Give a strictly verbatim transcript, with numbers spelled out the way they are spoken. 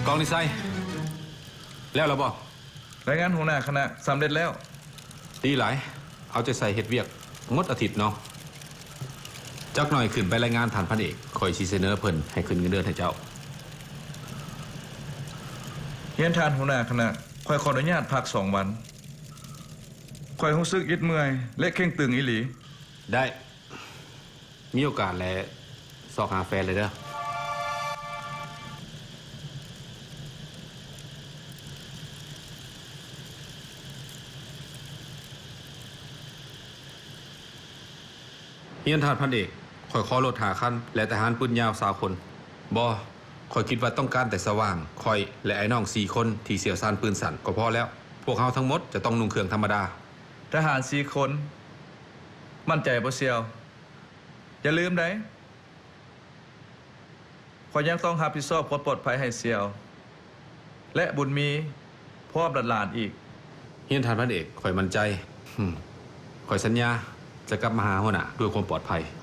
กองนิสัยแล้วเราบอกรายงานหัวหน้าคณะสำเร็จแล้วดีหลายเอาใจใส่เฮ็ดเวียกงดอาทิตย์เนาะจักหน่อยขึ้นไปรายงานฐานพันเอกคอยซีเสนอเพิ่นให้ขึ้นเงินเดือนให้เจ้าเฮียนทานหัวหน้าคณะคอยขออนุญาตพักสองวันคอยรู้สึกอิดเมื่อยและเข่งตึงอีหลีได้มีโอกาสแล้วสอกหาแฟนเลยเด้อเฮียนทานพันเอกคอยขอรถหาคันและทหารปืนยาวสาวคนบ่คอยคิดว่าต้องการแต่สว่างคอยและไอ้น้องสี่คนที่เสี่ยวซานปืนสั่นก็พอแล้วพวกเขาทั้งหมดจะต้องนุ่งเครื่องธรรมดาทหารสี่คนมั่นใจบ่เซียวอย่าลืมได้ขอยยังต้องรับผิดชอบความปลอดภัยให้เซียวและบุญมีพร้อมหลานๆอีกเฮียนทานพันเอกคอยมั่นใจคอยสัญญาจะกลับมาหาหัวหน้าด้วยความปลอดภัย